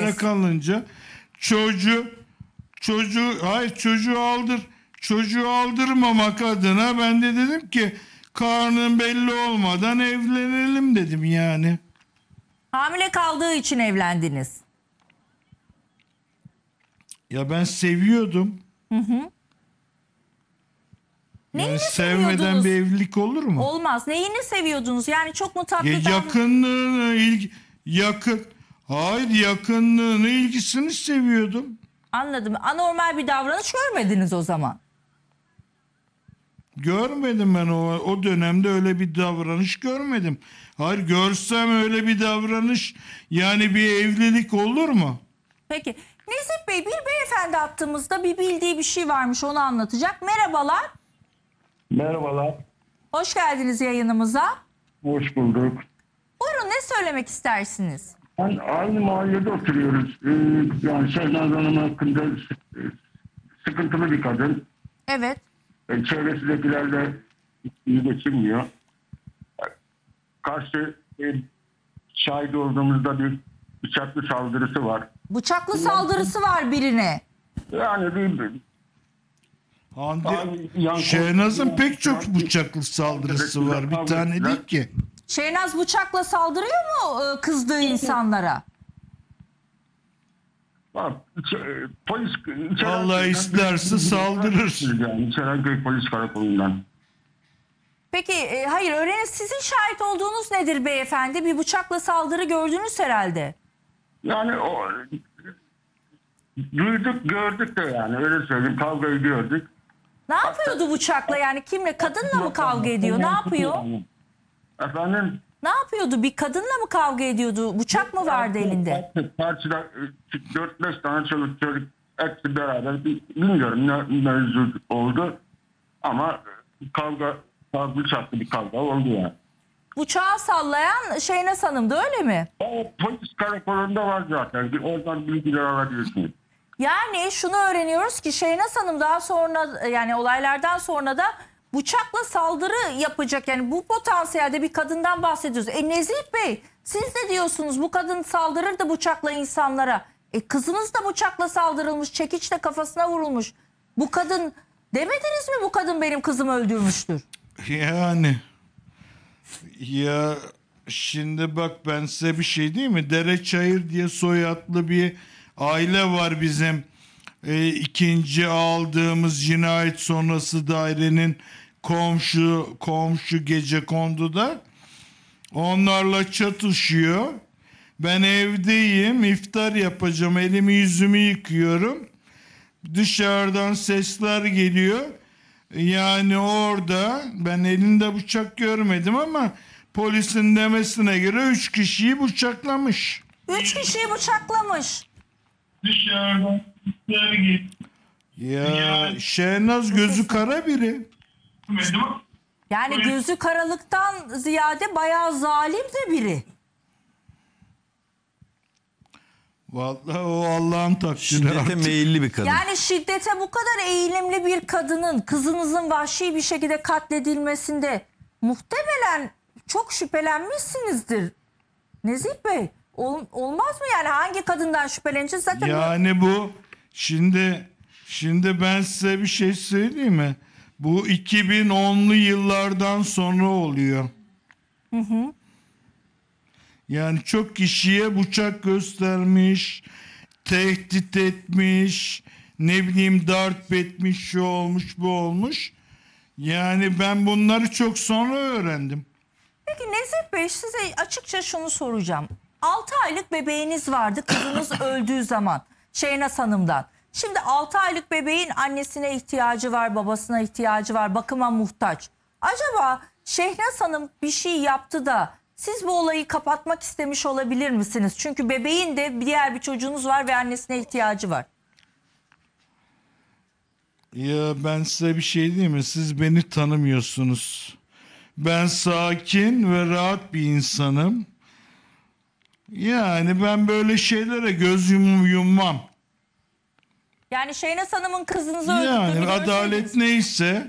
Hamile kalınca çocuğu aldırmamak adına ben de dedim ki karnın belli olmadan evlenelim dedim yani. Hamile kaldığı için evlendiniz. Ya ben seviyordum. Neyini Yani sevmeden seviyordunuz? bir evlilik olur mu? Olmaz. Neyini seviyordunuz? Yani çok mu tatlı? Yakınlığını, ilgisini seviyordum. Anladım. Anormal bir davranış görmediniz o zaman. Görmedim ben o dönemde öyle bir davranış görmedim. Hayır, görsem öyle bir davranış yani bir evlilik olur mu? Peki. Nezih Bey, bir beyefendi attığımızda bir bildiği bir şey varmış, onu anlatacak. Merhabalar. Merhabalar, Hoş geldiniz yayınımıza. hoş bulduk. Buyurun, ne söylemek istersiniz? Aynı mahallede oturuyoruz. Yani Şehnaz Hanım hakkında sıkıntılı bir kadın. Evet. Çevresindekilerle iyi geçinmiyor. Karşı şahit olduğumuzda bir bıçaklı saldırısı var. Bıçaklı saldırısı var birine. Yani Şehnaz'ın pek çok bıçaklı saldırısı var. Bir tane değil ki. Şehnaz bıçakla saldırıyor mu kızdığı insanlara? polis Allah isterse saldırır. Yani Çerenköy Polis Karakolu'ndan. Peki hayır, öğrenin, sizin şahit olduğunuz nedir beyefendi? Bir bıçakla saldırı gördünüz herhalde. Yani duyduk gördük de yani öyle söyleyeyim, kavgayı gördük. Ne yapıyordu bıçakla, yani kimle, kadınla mı kavga ediyor, ne yapıyor? Efendim? Ne yapıyordu, bir kadınla mı kavga ediyordu, bıçak mı vardı elinde? Karşıda 4-5 tane çocuk hepsi beraber, bilmiyorum ne mevzu oldu ama bıçaklı bir kavga oldu yani. Bıçağı sallayan Şehnaz Hanım'dı, öyle mi? O polis karakolunda var zaten, oradan bilgiler alabilirsiniz. Yani şunu öğreniyoruz ki Şehnaz Hanım daha sonra, yani olaylardan sonra da bıçakla saldırı yapacak. Yani bu potansiyelde bir kadından bahsediyoruz. Nezih Bey, siz ne diyorsunuz? Bu kadın saldırırdı bıçakla insanlara. Kızınız da bıçakla saldırılmış, çekiçle kafasına vurulmuş. Bu kadın, demediniz mi bu kadın benim kızımı öldürmüştür? Yani ya şimdi bak, ben size bir şey diyeyim mi? Dereçayır diye soyadlı bir aile var bizim. İkinci aldığımız cinayet sonrası dairenin komşu gecekonduda. Onlarla çatışıyor. Ben evdeyim, iftar yapacağım, elimi yüzümü yıkıyorum. Dışarıdan sesler geliyor. Yani orada ben elinde bıçak görmedim ama polisin demesine göre 3 kişiyi bıçaklamış. 3 kişiyi bıçaklamış. Dışarıdan sesler geliyor. Ya Şehnaz gözü kara biri. Yani gözü karalıktan ziyade bayağı zalim de biri. Vallahi o Allah'ın takdiri Şiddete artık. meyilli bir kadın. Yani şiddete bu kadar eğilimli bir kadının kızınızın vahşi bir şekilde katledilmesinde muhtemelen çok şüphelenmişsinizdir. Nezih Bey, olmaz mı yani, hangi kadından şüpheleneceğiz zaten? Yani bu şimdi ben size bir şey söyleyeyim mi? Bu 2010'lu yıllardan sonra oluyor. Yani çok kişiye bıçak göstermiş, tehdit etmiş, ne bileyim darp etmiş, şu olmuş, bu olmuş. Yani ben bunları çok sonra öğrendim. Peki Nezih Bey, size açıkça şunu soracağım. 6 aylık bebeğiniz vardı kızınız öldüğü zaman Şehnaz Hanım'dan. Şimdi 6 aylık bebeğin annesine ihtiyacı var, babasına ihtiyacı var, bakıma muhtaç. Acaba Şehnaz Hanım bir şey yaptı da siz bu olayı kapatmak istemiş olabilir misiniz? Çünkü bebeğin de diğer bir çocuğunuz var ve annesine ihtiyacı var. Ya ben size bir şey diyeyim mi? Siz beni tanımıyorsunuz. Ben sakin ve rahat bir insanım. Yani ben böyle şeylere göz yummam. Yani Şehnaz Hanım'ın kızınızı Yani öldürdüğünü adalet görseydiniz. neyse.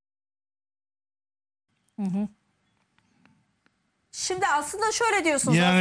Şimdi aslında şöyle diyorsunuz. Yani